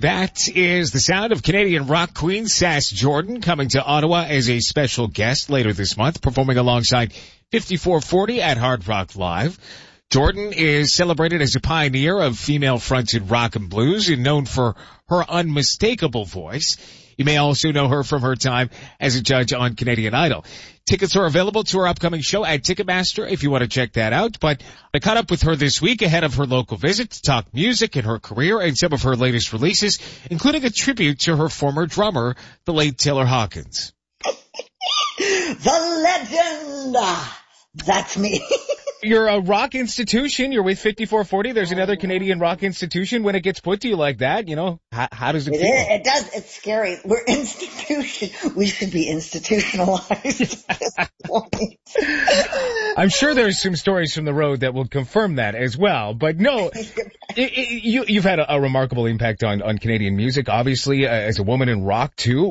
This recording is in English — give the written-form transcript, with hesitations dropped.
That is the sound of Canadian rock queen Sass Jordan coming to Ottawa as a special guest later this month, performing alongside 5440 at Hard Rock Live. Jordan is celebrated as a pioneer of female-fronted rock and blues and known for her unmistakable voice. You may also know her from her time as a judge on Canadian Idol. Tickets are available to her upcoming show at Ticketmaster if you want to check that out. But I caught up with her this week ahead of her local visit to talk music and her career and some of her latest releases, including a tribute to her former drummer, the late Taylor Hawkins. The legend! That's me. You're a rock institution. You're with 5440. There's another Canadian rock institution. When it gets put to you like that, you know, how does it feel? It does. It's scary. We're institution. We should be institutionalized at this point. I'm sure there's some stories from the road that will confirm that as well. But no, you've had a remarkable impact on Canadian music, obviously, as a woman in rock too.